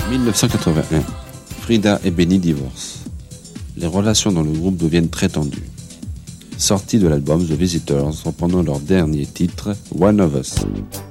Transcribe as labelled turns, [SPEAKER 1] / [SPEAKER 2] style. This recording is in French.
[SPEAKER 1] 1981, Frida et Benny divorcent. Les relations dans le groupe deviennent très tendues. Sortie de l'album The Visitors, reprenant leur dernier titre, One of Us.